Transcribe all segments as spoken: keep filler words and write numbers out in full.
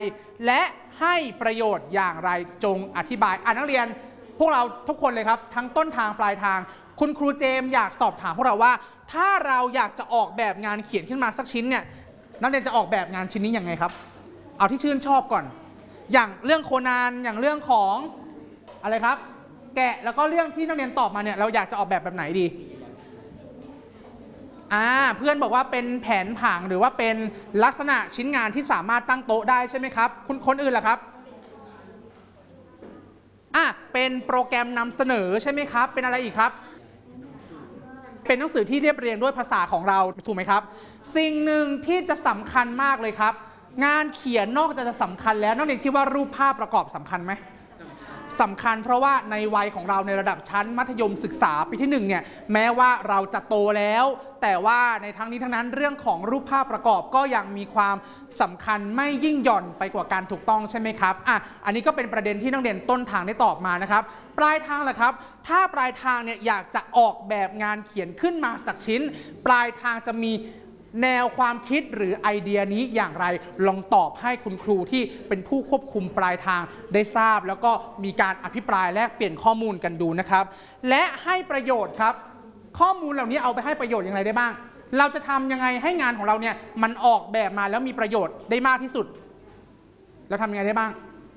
และให้ประโยชน์อย่างไรจงอธิบายอ่านักเรียนพวกเราทุกคนเลยครับทั้งต้นทางปลายทางคุณครูเจมอยากสอบถามพวกเราว่าถ้าเราอยากจะออกแบบงานเขียนขึ้นมาสักชิ้นเนี่ยนักเรียนจะออกแบบงานชิ้นนี้ยังไงครับเอาที่ชื่นชอบก่อนอย่างเรื่องโคนันอย่างเรื่องของอะไรครับแกะแล้วก็เรื่องที่นักเรียนตอบมาเนี่ยเราอยากจะออกแบบแบบไหนดีอ่าเพื่อนบอกว่าเป็นแผนผังหรือว่าเป็นลักษณะชิ้นงานที่สามารถตั้งโต๊ะได้ใช่ไหมครับคุณคนอื่นล่ะครับอ่ะเป็นโปรแกรมนำเสนอใช่ไหมครับเป็นอะไรอีกครับเป็นหนังสือที่เรียบเรียงด้วยภาษาของเราถูกไหมครับสิ่งหนึ่งที่จะสำคัญมากเลยครับงานเขียนนอกจากจะสำคัญแล้วนักเรียนคิดว่ารูปภาพประกอบสำคัญไหมสำคัญเพราะว่าในวัยของเราในระดับชั้นมัธยมศึกษาปีที่หนึ่งเนี่ยแม้ว่าเราจะโตแล้วแต่ว่าในทั้งนี้ทั้งนั้นเรื่องของรูปภาพประกอบก็ยังมีความสำคัญไม่ยิ่งหย่อนไปกว่าการถูกต้องใช่ไหมครับอ่ะอันนี้ก็เป็นประเด็นที่นักเรียนต้นทางได้ตอบมานะครับปลายทางล่ะครับถ้าปลายทางเนี่ยอยากจะออกแบบงานเขียนขึ้นมาสักชิ้นปลายทางจะมีแนวความคิดหรือไอเดียนี้อย่างไรลองตอบให้คุณครูที่เป็นผู้ควบคุมปลายทางได้ทราบแล้วก็มีการอภิปรายแลกเปลี่ยนข้อมูลกันดูนะครับและให้ประโยชน์ครับข้อมูลเหล่านี้เอาไปให้ประโยชน์อย่างไรได้บ้างเราจะทำยังไงให้งานของเราเนี่ยมันออกแบบมาแล้วมีประโยชน์ได้มากที่สุดเราทำยังไงได้บ้าง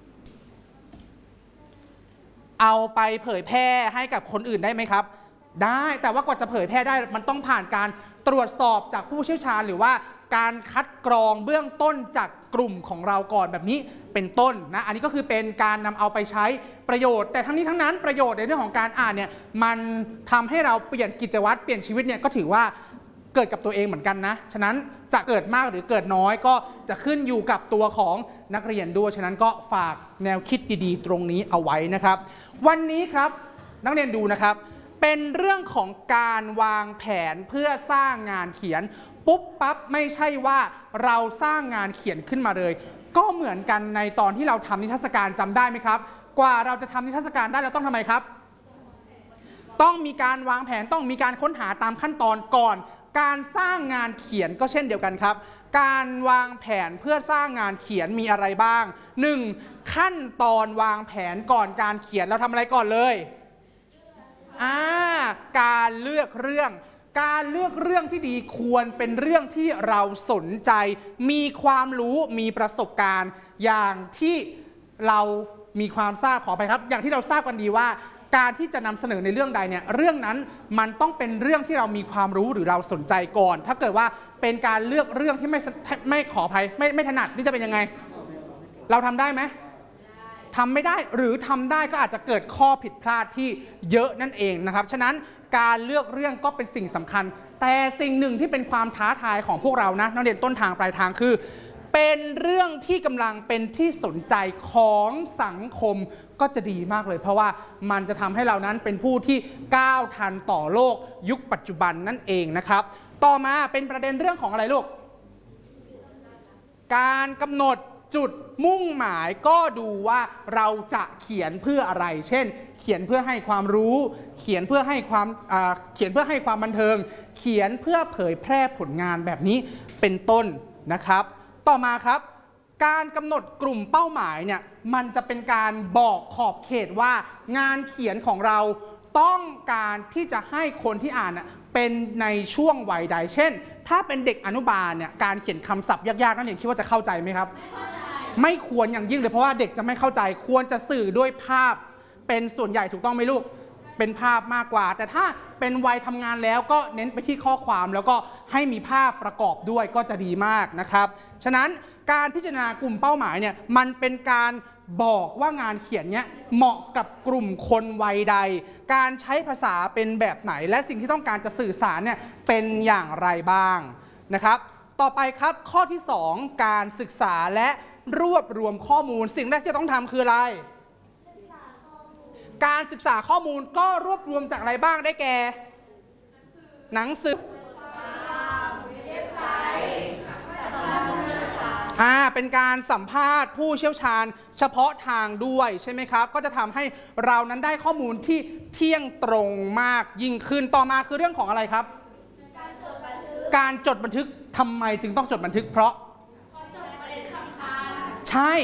เอาไปเผยแพร่ให้กับคนอื่นได้ไหมครับได้แต่ว่ากว่าจะเผยแพร่ได้มันต้องผ่านการตรวจสอบจากผู้เชี่ยวชาญหรือว่าการคัดกรองเบื้องต้นจากกลุ่มของเราก่อนแบบนี้เป็นต้นนะอันนี้ก็คือเป็นการนำเอาไปใช้ประโยชน์แต่ทั้งนี้ทั้งนั้นประโยชน์ในเรื่องของการอ่านเนี่ยมันทำให้เราเปลี่ยนกิจวัตรเปลี่ยนชีวิตเนี่ยก็ถือว่าเกิดกับตัวเองเหมือนกันนะฉะนั้นจะเกิดมากหรือเกิดน้อยก็จะขึ้นอยู่กับตัวของนักเรียนด้วยฉะนั้นก็ฝากแนวคิดดีๆตรงนี้เอาไว้นะครับวันนี้ครับนักเรียนดูนะครับเป็นเรื่องของการวางแผนเพื่อสร้างงานเขียนปุ๊บปั๊บไม่ใช่ว่าเราสร้างงานเขียนขึ้นมาเลยก็เหมือนกันในตอนที่เราทำนิทรรศการจำได้ไหมครับกว่าเราจะทำนิทรรศการได้เราต้องทำไมครับต้องมีการวางแผนต้องมีการค้นหาตามขั้นตอนก่อนการสร้างงานเขียนก็เช่นเดียวกันครับการวางแผนเพื่อสร้างงานเขียนมีอะไรบ้างหนึ่งขั้นตอนวางแผนก่อนการเขียนเราทำอะไรก่อนเลยอ่าการเลือกเรื่องการเลือกเรื่องที่ดีควรเป็นเรื่องที่เราสนใจมีความรู้มีประสบการณ์อย่างที่เรามีความทราบขอไปครับอย่างที่เราทราบกันดีว่าการที่จะนำเสนอในเรื่องใดเนี่ยเรื่องนั้นมันต้องเป็นเรื่องที่เรามีความรู้หรือเราสนใจก่อนถ้าเกิดว่าเป็นการเลือกเรื่องที่ไม่ไม่ขออภัยไม่ไม่ถนัดนี่จะเป็นยังไงเราทำได้ไหมทำไม่ได้หรือทำได้ก็อาจจะเกิดข้อผิดพลาดที่เยอะนั่นเองนะครับฉะนั้นการเลือกเรื่องก็เป็นสิ่งสำคัญแต่สิ่งหนึ่งที่เป็นความท้าทายของพวกเรานะนักเรียนต้นทางปลายทางคือเป็นเรื่องที่กำลังเป็นที่สนใจของสังคมก็จะดีมากเลยเพราะว่ามันจะทำให้เรานั้นเป็นผู้ที่ก้าวทันต่อโลกยุคปัจจุบันนั่นเองนะครับต่อมาเป็นประเด็นเรื่องของอะไรลูกการกำหนดจุดมุ่งหมายก็ดูว่าเราจะเขียนเพื่ออะไรเช่นเขียนเพื่อให้ความรู้เขียนเพื่อให้ความเขียนเพื่อให้ความบันเทิงเขียนเพื่อเผยแพร่ผลงานแบบนี้เป็นต้นนะครับต่อมาครับการกำหนดกลุ่มเป้าหมายเนี่ยมันจะเป็นการบอกขอบเขตว่างานเขียนของเราต้องการที่จะให้คนที่อ่านเป็นในช่วงวัยใดเช่นถ้าเป็นเด็กอนุบาลเนี่ยการเขียนคำศัพท์ยากๆนั่นเองคิดว่าจะเข้าใจไหมครับไม่ควรอย่างยิ่งเลยเพราะว่าเด็กจะไม่เข้าใจควรจะสื่อด้วยภาพเป็นส่วนใหญ่ถูกต้องไหมลูกเป็นภาพมากกว่าแต่ถ้าเป็นวัยทำงานแล้วก็เน้นไปที่ข้อความแล้วก็ให้มีภาพประกอบด้วยก็จะดีมากนะครับฉะนั้นการพิจารณากลุ่มเป้าหมายเนี่ยมันเป็นการบอกว่างานเขียนเนี้ยเหมาะกับกลุ่มคนวัยใดการใช้ภาษาเป็นแบบไหนและสิ่งที่ต้องการจะสื่อสารเนี่ยเป็นอย่างไรบ้างนะครับต่อไปครับข้อที่สองการศึกษาและรวบรวมข้อมูลสิ่งแรกที่ต้องทำคืออะไรการศึกษาข้อมูลก็รวบรวมจากอะไรบ้างได้แก่หนังสืออ่าเป็นการสัมภาษณ์ผู้เชี่ยวชาญเฉพาะทางด้วยใช่ไหมครับก็จะทำให้เรานั้นได้ข้อมูลที่เที่ยงตรงมากยิ่งขึ้นต่อมาคือเรื่องของอะไรครับการจดบันทึกทำไมจึงต้องจดบันทึกเพราะใช่